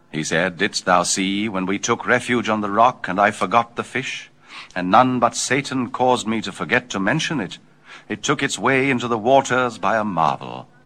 He said, "Didst thou see when we took refuge on the rock, and I forgot the fish? And none but Satan caused me to forget to mention it. It took its way into the waters by a marvel."